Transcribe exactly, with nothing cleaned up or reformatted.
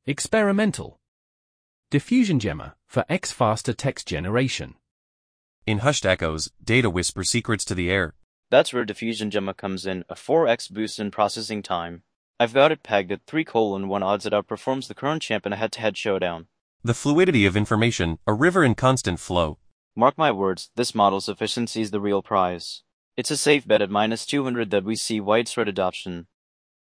Experimental. Diffusion Gemma for X faster text generation. In hushed echoes, data whisper secrets to the air. That's where Diffusion Gemma comes in, a four x boost in processing time. I've got it pegged at three colon one odds it outperforms the current champ in a head-to-head showdown. The fluidity of information, a river in constant flow. Mark my words, this model's efficiency is the real prize. It's a safe bet at minus two hundred that we see widespread adoption.